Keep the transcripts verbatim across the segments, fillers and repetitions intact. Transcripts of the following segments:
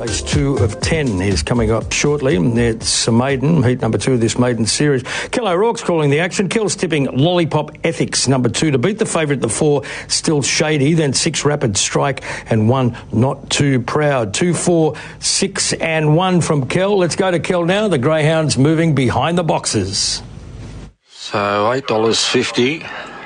Race two of ten is coming up shortly. It's a maiden, heat number two of this maiden series. Kel O'Rourke's calling the action. Kel's tipping Lollipop Ethics, number two, to beat the favourite, the four, Still Shady, then six, Rapid Strike, and one, Not Too Proud. Two, four, six, and one from Kel. Let's go to Kel now. The greyhounds moving behind the boxes. So eight dollars fifty.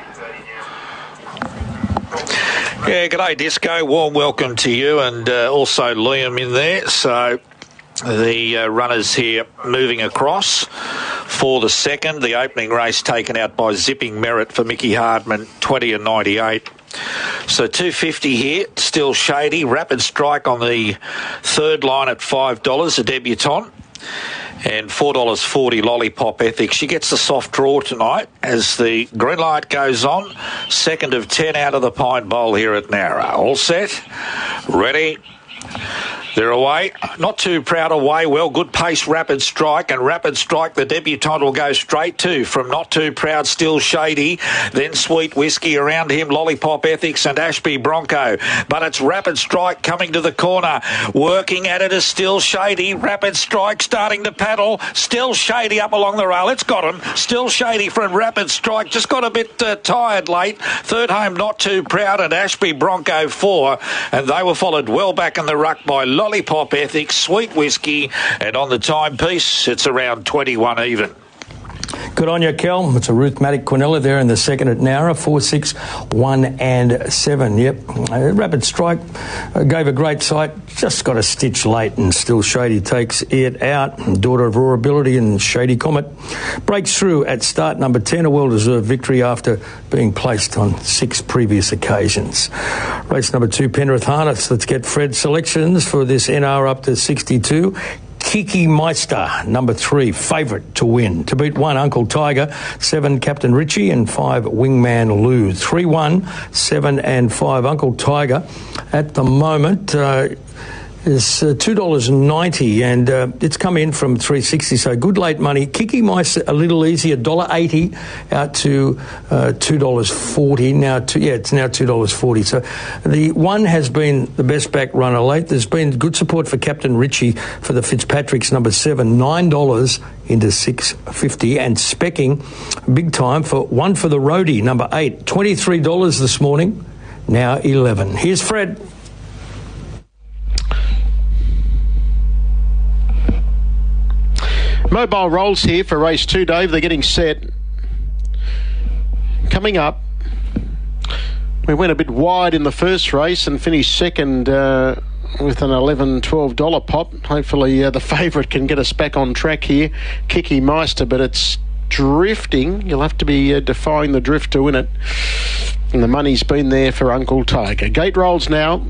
Yeah, g'day Disco, warm welcome to you, and uh, also Liam in there. So the uh, runners here moving across for the second. The opening race taken out by Zipping Merit for Mickey Hardman, twenty and ninety-eight. So two fifty here, Still Shady. Rapid Strike on the third line at five dollars, a debutante. And four dollars forty Lollipop Ethics. She gets the soft draw tonight as the green light goes on. Second of ten out of the Pine Bowl here at Nowra. All set, ready. They're away. Not Too Proud away. Well, good pace, Rapid Strike. And Rapid Strike, the debutante, will go straight to from Not Too Proud, Still Shady. Then Sweet Whiskey around him, Lollipop Ethics and Ashby Bronco. But it's Rapid Strike coming to the corner. Working at it is Still Shady. Rapid Strike starting to paddle. Still Shady up along the rail. It's got him. Still Shady from Rapid Strike. Just got a bit uh, tired late. Third home, Not Too Proud, and Ashby Bronco four. And they were followed well back in the ruck by Lollipop Ethics, Sweet Whiskey, and on the timepiece, it's around twenty-one even. Good on you, Kel. It's a Ruth Matic Quinella there in the second at Nowra, four, six, one and seven. Yep. Uh, Rapid Strike uh, gave a great sight, just got a stitch late, and Still Shady takes it out. Daughter of Raw Ability and Shady Comet breaks through at start number ten, a well-deserved victory after being placed on six previous occasions. Race number two, Penrith Harness. Let's get Fred's selections for this N R up to sixty-two. Kiki Meister, number three, favourite to win. To beat one, Uncle Tiger, seven, Captain Richie, and five, Wingman Lou. Three, one, seven, and five, Uncle Tiger. At the moment, uh, is uh, two dollars ninety, and uh, it's come in from three sixty, so good late money. Kiki Meister a little easier, one dollar eighty out to uh, two dollars forty. Now, to, yeah, it's now two dollars forty. So the one has been the best back runner late. There's been good support for Captain Richie for the Fitzpatrick's number seven, nine dollars into six fifty, and specking big time for one for the roadie, number eight, twenty-three dollars this morning, now eleven. Here's Fred. Mobile rolls here for race two, Dave. They're getting set. Coming up, we went a bit wide in the first race and finished second uh, with an eleven, twelve dollars pop. Hopefully uh, the favourite can get us back on track here, Kiki Meister, but it's drifting. You'll have to be uh, defying the drift to win it. And the money's been there for Uncle Tiger. Gate rolls now.